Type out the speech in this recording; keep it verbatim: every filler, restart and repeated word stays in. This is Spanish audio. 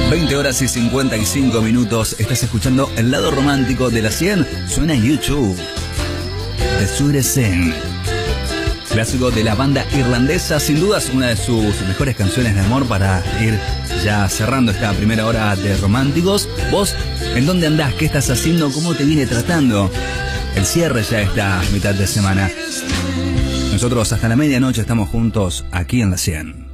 veinte horas y cincuenta y cinco minutos. Estás escuchando El Lado Romántico de la cien. Suena en YouTube. The Sweetest Thing, clásico de la banda irlandesa, sin dudas una de sus mejores canciones de amor para ir ya cerrando esta primera hora de Románticos. ¿Vos en dónde andás? ¿Qué estás haciendo? ¿Cómo te viene tratando el cierre ya esta mitad de semana? Nosotros hasta la medianoche estamos juntos aquí en la cien.